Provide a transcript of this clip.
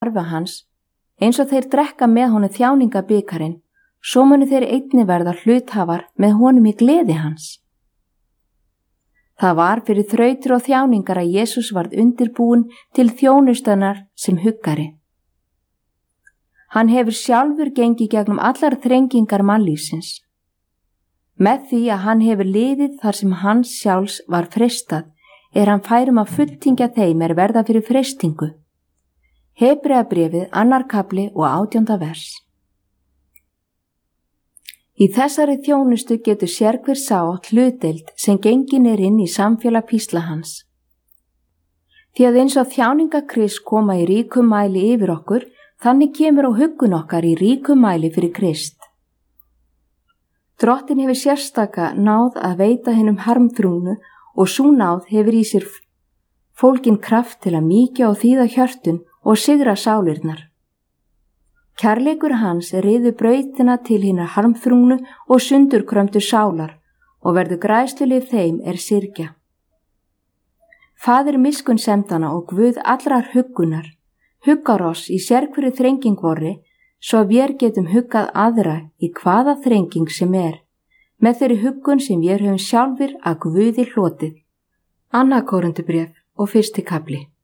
arfa hans, eins og þeir drekka með honum þjáningabikarinn, svo munu þeir einnig verða hluthafar með honum í gleði hans. Það var fyrir þrautir og þjáningar að Jesús varð undirbúinn til þjónustarinnar sem huggari. Hann hefur sjálfur gengið gegnum allar þrengingar mannlífsins. Með því að hann hefur liðið þar sem hans sjálfs var freistað, hann færum að fulltingja þeim verða fyrir freistingu. Hebreabréfið 2. kafli og 18. vers. Í þessari þjónustu getur sérhver sá hlutdeild sem gengin inn í samfélag písla hans. Því að eins og þjáninga Krists koma í ríkum mæli yfir okkur, þannig kemur á huggun okkar í ríkum mæli fyrir Krist. Drottinn hefur sérstaka náð að veita hinum harmþrungnu og sú náð hefur í sér fólgin kraft til að mýkja og þýða hjörtun og sigra sálirnar. Kærleikur hans riðu brautina til hinar harmþrungnu og sundurkrömdu sálar og verður græðslulif þeim syrgja. Faðir miskunnsemdana og Guð allrar huggunar huggar oss í sérhverju þrenging vorri, svo að við getum huggað aðra í hvaða þrenging sem með þeirri huggun sem við höfum sjálfur að Guði hlotið. 2. Korintubréf og 1. kafli.